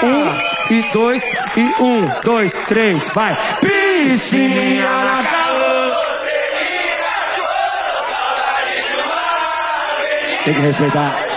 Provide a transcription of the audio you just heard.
1 e 2 e 1, 2, 3, vai. Piscininha na calor. Tem que respeitar.